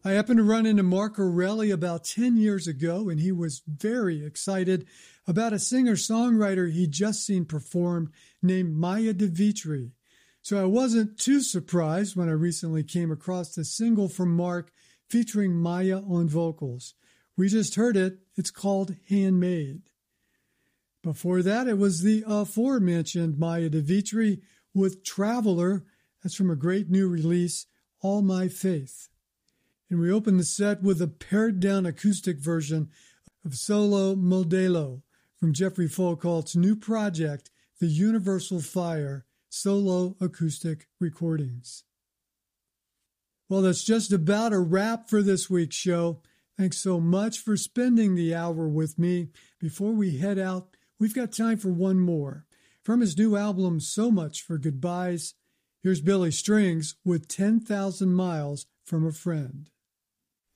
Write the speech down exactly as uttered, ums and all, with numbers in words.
I happened to run into Mark Orelli about ten years ago, and he was very excited about a singer-songwriter he'd just seen performed named Maya DeVitri. So I wasn't too surprised when I recently came across the single from Mark featuring Maya on vocals. We just heard it. It's called Handmade. Before that, it was the aforementioned Maya DeVitri with Traveler. That's from a great new release, All My Faith. And we opened the set with a pared-down acoustic version of Solo Modelo from Jeffrey Folkalt's new project, The Universal Fire Solo Acoustic Recordings. Well, that's just about a wrap for this week's show. Thanks so much for spending the hour with me. Before we head out, we've got time for one more. From his new album, So Much for Goodbyes, here's Billy Strings with ten thousand miles from a Friend.